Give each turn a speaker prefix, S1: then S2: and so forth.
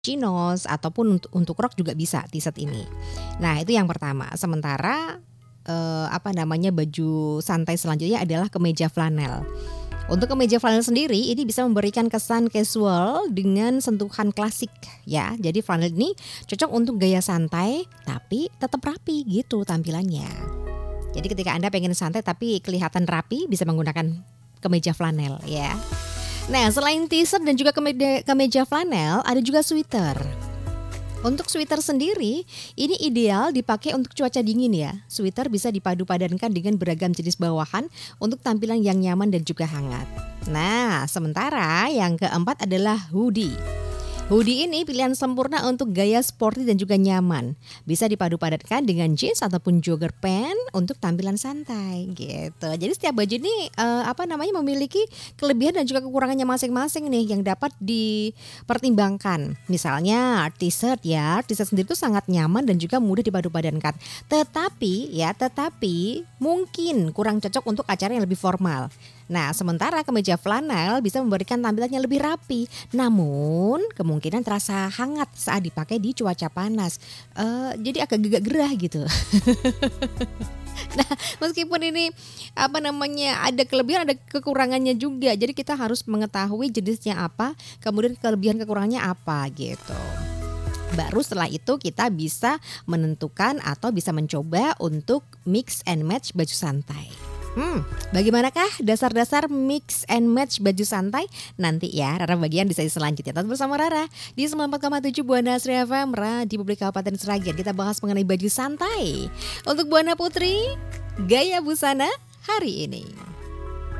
S1: chinos ataupun untuk rok juga bisa t-shirt ini. Nah, itu yang pertama. Sementara baju santai selanjutnya adalah kemeja flanel. Untuk kemeja flanel sendiri ini bisa memberikan kesan casual dengan sentuhan klasik ya. Jadi flanel ini cocok untuk gaya santai tapi tetap rapi gitu tampilannya. Jadi ketika Anda pengen santai tapi kelihatan rapi bisa menggunakan kemeja flanel ya. Nah, selain t-shirt dan juga kemeja flanel ada juga sweater. Untuk sweater sendiri, ini ideal dipakai untuk cuaca dingin ya. Sweater bisa dipadu-padankan dengan beragam jenis bawahan untuk tampilan yang nyaman dan juga hangat. Nah, sementara yang keempat adalah hoodie. Hoodie ini pilihan sempurna untuk gaya sporty dan juga nyaman. Bisa dipadu-padankan dengan jeans ataupun jogger pant untuk tampilan santai gitu. Jadi setiap baju ini memiliki kelebihan dan juga kekurangannya masing-masing nih yang dapat dipertimbangkan. Misalnya t-shirt sendiri itu sangat nyaman dan juga mudah dipadu-padankan. Tetapi mungkin kurang cocok untuk acara yang lebih formal. Nah, sementara kemeja flanel bisa memberikan tampilan yang lebih rapi, namun kemungkinan terasa hangat saat dipakai di cuaca panas. Jadi agak gerah gitu. Nah, meskipun ini ada kelebihan ada kekurangannya juga. Jadi kita harus mengetahui jenisnya apa, kemudian kelebihan kekurangannya apa gitu. Baru setelah itu kita bisa menentukan atau bisa mencoba untuk mix and match baju santai. Bagaimanakah dasar-dasar mix and match baju santai? Nanti ya Rara bagian di sesi selanjutnya. Tetap bersama Rara di 94,7 Buana Asri FM di Publik Kabupaten Sragen. Kita bahas mengenai baju santai. Untuk Buana Putri, gaya busana hari ini.